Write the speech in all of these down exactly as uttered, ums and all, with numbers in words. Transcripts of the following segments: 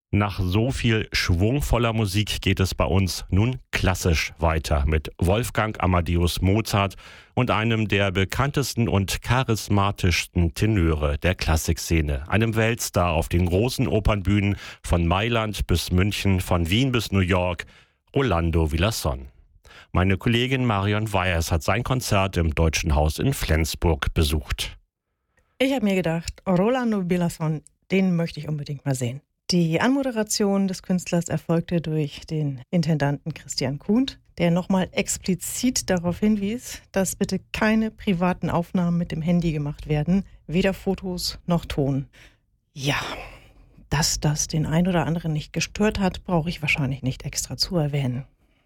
Nach so viel schwungvoller Musik geht es bei uns nun klassisch weiter mit Wolfgang Amadeus Mozart und einem der bekanntesten und charismatischsten Tenöre der Klassikszene, einem Weltstar auf den großen Opernbühnen von Mailand bis München, von Wien bis New York, Rolando Villazón. Meine Kollegin Marion Weyers hat sein Konzert im Deutschen Haus in Flensburg besucht. Ich habe mir gedacht, Rolando Villazón, den möchte ich unbedingt mal sehen. Die Anmoderation des Künstlers erfolgte durch den Intendanten Christian Kuhnt, der nochmal explizit darauf hinwies, dass bitte keine privaten Aufnahmen mit dem Handy gemacht werden, weder Fotos noch Ton. Ja, dass das den ein oder anderen nicht gestört hat, brauche ich wahrscheinlich nicht extra zu erwähnen.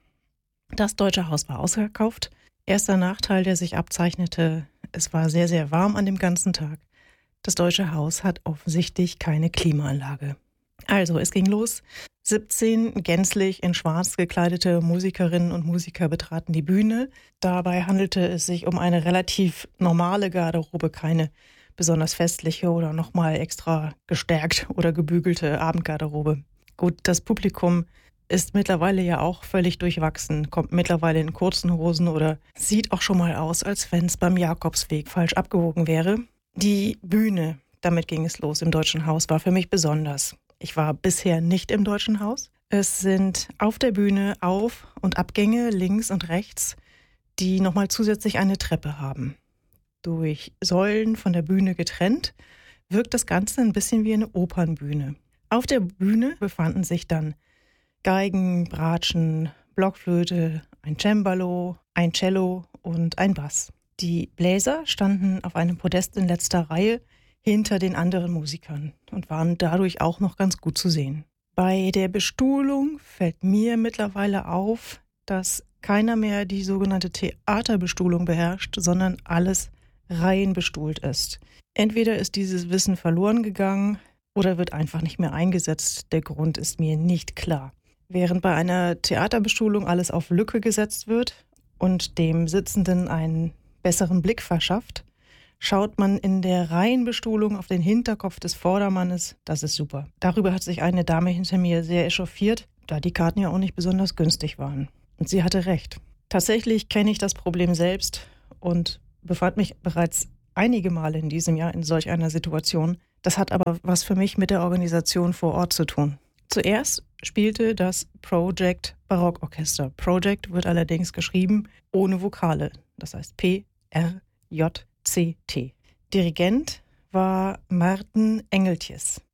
Das Deutsche Haus war ausverkauft. Erster Nachteil, der sich abzeichnete, es war sehr, sehr warm an dem ganzen Tag. Das Deutsche Haus hat offensichtlich keine Klimaanlage. Also, es ging los. siebzehn gänzlich in schwarz gekleidete Musikerinnen und Musiker betraten die Bühne. Dabei handelte es sich um eine relativ normale Garderobe, keine besonders festliche oder nochmal extra gestärkt oder gebügelte Abendgarderobe. Gut, das Publikum ist mittlerweile ja auch völlig durchwachsen, kommt mittlerweile in kurzen Hosen oder sieht auch schon mal aus, als wenn es beim Jakobsweg falsch abgewogen wäre. Die Bühne, damit ging es los im Deutschen Haus, war für mich besonders. Ich war bisher nicht im Deutschen Haus. Es sind auf der Bühne Auf- und Abgänge links und rechts, die nochmal zusätzlich eine Treppe haben. Durch Säulen von der Bühne getrennt, wirkt das Ganze ein bisschen wie eine Opernbühne. Auf der Bühne befanden sich dann Geigen, Bratschen, Blockflöte, ein Cembalo, ein Cello und ein Bass. Die Bläser standen auf einem Podest in letzter Reihe hinter den anderen Musikern und waren dadurch auch noch ganz gut zu sehen. Bei der Bestuhlung fällt mir mittlerweile auf, dass keiner mehr die sogenannte Theaterbestuhlung beherrscht, sondern alles reihenbestuhlt ist. Entweder ist dieses Wissen verloren gegangen oder wird einfach nicht mehr eingesetzt. Der Grund ist mir nicht klar. Während bei einer Theaterbestuhlung alles auf Lücke gesetzt wird und dem Sitzenden einen besseren Blick verschafft, schaut man in der Reihenbestuhlung auf den Hinterkopf des Vordermannes, das ist super. Darüber hat sich eine Dame hinter mir sehr echauffiert, da die Karten ja auch nicht besonders günstig waren. Und sie hatte recht. Tatsächlich kenne ich das Problem selbst und befand mich bereits einige Male in diesem Jahr in solch einer Situation. Das hat aber was für mich mit der Organisation vor Ort zu tun. Zuerst spielte das Project Barockorchester. Project wird allerdings geschrieben ohne Vokale, das heißt P R J C T. Dirigent war Martin Engeltjes.